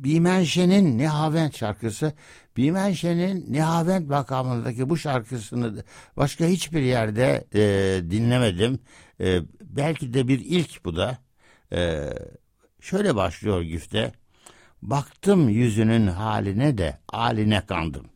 Bimenşe'nin Nihavent şarkısı. Bimenşe'nin Nihavent makamındaki bu şarkısını başka hiçbir yerde dinlemedim. Belki de bir ilk bu da. Şöyle başlıyor güfte. Baktım yüzünün haline de haline kandım.